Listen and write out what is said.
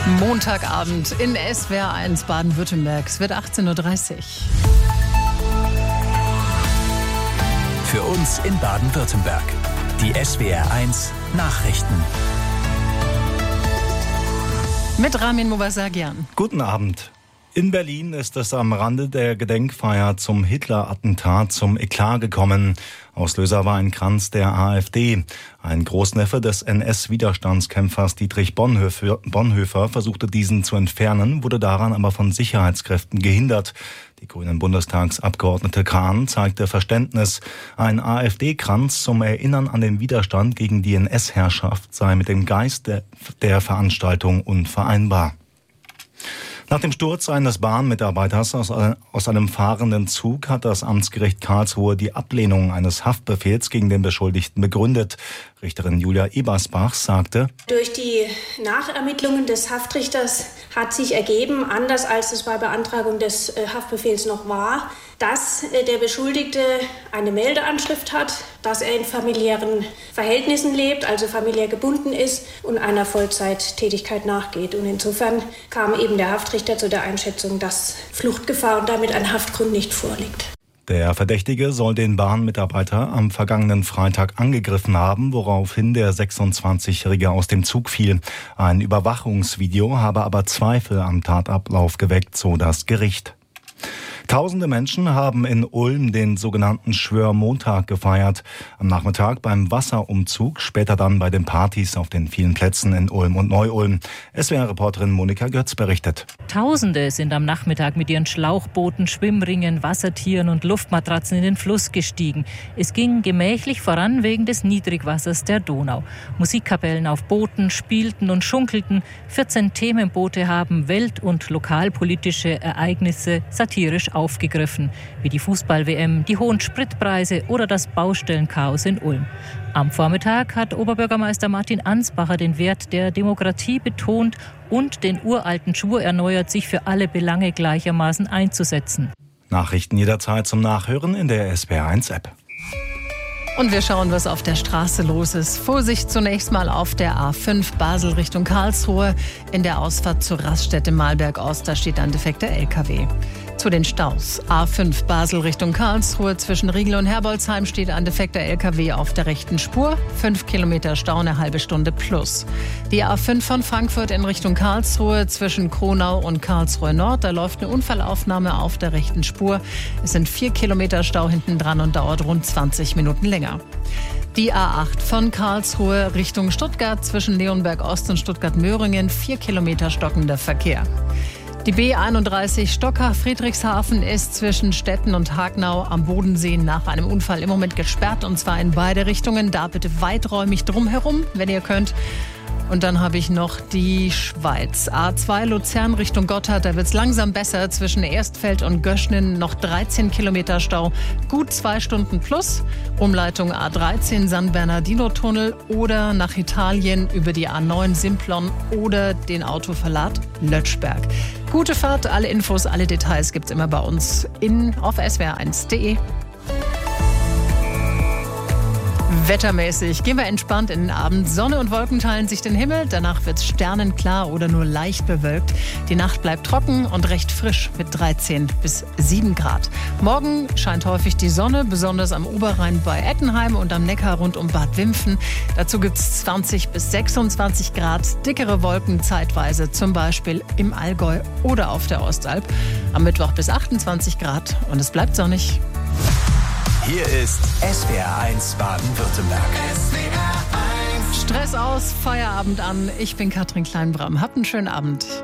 Montagabend in SWR 1 Baden-Württemberg. Es wird 18.30 Uhr. Für uns in Baden-Württemberg. Die SWR 1 Nachrichten. Mit Ramin Movasagian. Guten Abend. In Berlin ist es am Rande der Gedenkfeier zum Hitler-Attentat zum Eklat gekommen. Auslöser war ein Kranz der AfD. Ein Großneffe des NS-Widerstandskämpfers Dietrich Bonhoeffer versuchte diesen zu entfernen, wurde daran aber von Sicherheitskräften gehindert. Die grünen Bundestagsabgeordnete Kahn zeigte Verständnis. Ein AfD-Kranz zum Erinnern an den Widerstand gegen die NS-Herrschaft sei mit dem Geist der Veranstaltung unvereinbar. Nach dem Sturz eines Bahnmitarbeiters aus einem fahrenden Zug hat das Amtsgericht Karlsruhe die Ablehnung eines Haftbefehls gegen den Beschuldigten begründet. Richterin Julia Ebersbach sagte: Durch die Nachermittlungen des Haftrichters hat sich ergeben, anders als es bei Beantragung des Haftbefehls noch war, dass der Beschuldigte eine Meldeanschrift hat, dass er in familiären Verhältnissen lebt, also familiär gebunden ist und einer Vollzeittätigkeit nachgeht. Und insofern kam eben der Haftrichter zu der Einschätzung, dass Fluchtgefahr und damit ein Haftgrund nicht vorliegt. Der Verdächtige soll den Bahnmitarbeiter am vergangenen Freitag angegriffen haben, woraufhin der 26-Jährige aus dem Zug fiel. Ein Überwachungsvideo habe aber Zweifel am Tatablauf geweckt, so das Gericht. Tausende Menschen haben in Ulm den sogenannten Schwörmontag gefeiert. Am Nachmittag beim Wasserumzug, später dann bei den Partys auf den vielen Plätzen in Ulm und Neu-Ulm. SWR-Reporterin Monika Götz berichtet. Tausende sind am Nachmittag mit ihren Schlauchbooten, Schwimmringen, Wassertieren und Luftmatratzen in den Fluss gestiegen. Es ging gemächlich voran wegen des Niedrigwassers der Donau. Musikkapellen auf Booten spielten und schunkelten. 14 Themenboote haben welt- und lokalpolitische Ereignisse satirisch aufgegriffen, wie die Fußball-WM, die hohen Spritpreise oder das Baustellenchaos in Ulm. Am Vormittag hat Oberbürgermeister Martin Ansbacher den Wert der Demokratie betont und den uralten Schwur erneuert, sich für alle Belange gleichermaßen einzusetzen. Nachrichten jederzeit zum Nachhören in der SWR1-App. Und wir schauen, was auf der Straße los ist. Vorsicht zunächst mal auf der A5 Basel Richtung Karlsruhe. In der Ausfahrt zur Raststätte Malberg-Ost, da steht ein defekter LKW. Zu den Staus. A5 Basel Richtung Karlsruhe. Zwischen Riegel und Herbolzheim steht ein defekter LKW auf der rechten Spur. 5 Kilometer Stau, eine halbe Stunde plus. Die A5 von Frankfurt in Richtung Karlsruhe. Zwischen Kronau und Karlsruhe Nord. Da läuft eine Unfallaufnahme auf der rechten Spur. Es sind 4 Kilometer Stau hinten dran und dauert rund 20 Minuten länger. Die A8 von Karlsruhe Richtung Stuttgart. Zwischen Leonberg Ost und Stuttgart-Möhringen. 4 Kilometer stockender Verkehr. Die B31 Stockach-Friedrichshafen ist zwischen Stetten und Hagnau am Bodensee nach einem Unfall im Moment gesperrt, und zwar in beide Richtungen. Da bitte weiträumig drumherum, wenn ihr könnt. Und dann habe ich noch die Schweiz. A2 Luzern Richtung Gotthard, da wird es langsam besser. Zwischen Erstfeld und Göschnen noch 13 Kilometer Stau, gut 2 Stunden plus. Umleitung A13 San Bernardino-Tunnel oder nach Italien über die A9 Simplon oder den Autoverlad Lötschberg. Gute Fahrt, alle Infos, alle Details gibt's immer bei uns auf swr1.de. Wettermäßig gehen wir entspannt in den Abend. Sonne und Wolken teilen sich den Himmel. Danach wird es sternenklar oder nur leicht bewölkt. Die Nacht bleibt trocken und recht frisch mit 13 bis 7 Grad. Morgen scheint häufig die Sonne, besonders am Oberrhein bei Ettenheim und am Neckar rund um Bad Wimpfen. Dazu gibt es 20 bis 26 Grad. Dickere Wolken zeitweise, zum Beispiel im Allgäu oder auf der Ostalb. Am Mittwoch bis 28 Grad und es bleibt sonnig. Hier ist SWR1 Baden-Württemberg. Stress aus, Feierabend an. Ich bin Katrin Kleinbram. Habt einen schönen Abend.